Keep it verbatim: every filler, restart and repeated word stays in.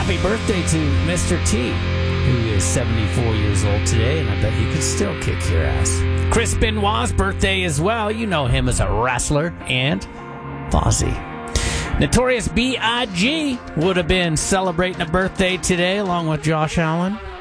Happy birthday to Mister T, who is seventy-four years old today, and I bet he could still kick your ass. Chris Benoit's birthday as well. You know him as a wrestler. And Fozzy. Notorious B I G would have been celebrating a birthday today, along with Josh Allen.